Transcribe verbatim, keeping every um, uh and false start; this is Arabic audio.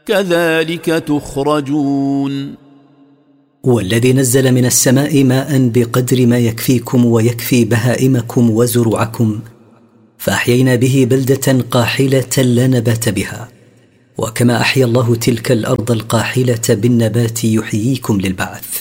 كذلك تخرجون. والذي نزل من السماء ماء بقدر ما يكفيكم ويكفي بهائمكم وزروعكم، فأحيينا به بلدة قاحلة لا نبات بها، وكما أحيا الله تلك الأرض القاحلة بالنبات يحييكم للبعث.